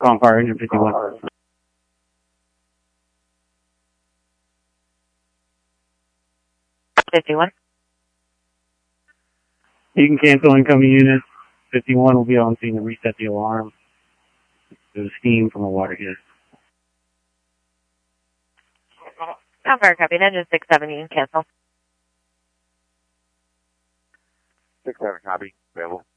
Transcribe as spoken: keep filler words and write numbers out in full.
Calling fire engine fifty-one. fifty-one. You can cancel incoming unit. fifty-one will be on scene to reset the alarm. There's steam from a water heater. Calling fire, copy. Engine six seven, you can cancel. six seven, copy. Available.